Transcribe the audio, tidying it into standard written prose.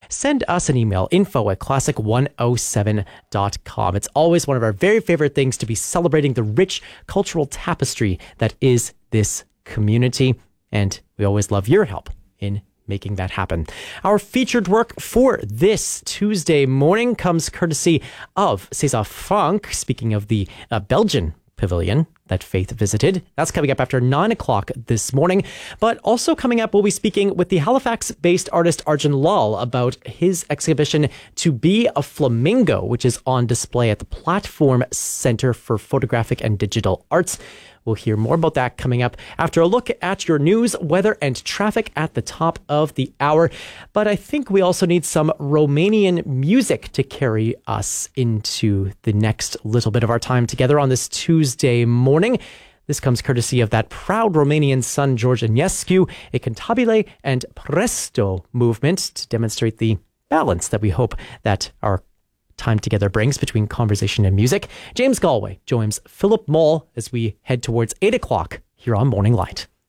send us an email, info@classic107.com. It's always one of our very favorite things to be celebrating the rich cultural tapestry that is this community. And we always love your help in making that happen. Our featured work for this Tuesday morning comes courtesy of César Franck, speaking of the Belgian pavilion that Faith visited. That's coming up after 9 o'clock this morning. But also coming up, we'll be speaking with the Halifax-based artist Arjun Lal about his exhibition To Be a Flamingo, which is on display at the Platform Center for Photographic and Digital Arts. We'll hear more about that coming up after a look at your news, weather, and traffic at the top of the hour. But I think we also need some Romanian music to carry us into the next little bit of our time together on this Tuesday morning. This comes courtesy of that proud Romanian son, George Enescu, a cantabile and presto movement to demonstrate the balance that we hope that our time together brings between conversation and music. James Galway joins Philip Moll as we head towards 8 o'clock here on Morning Light.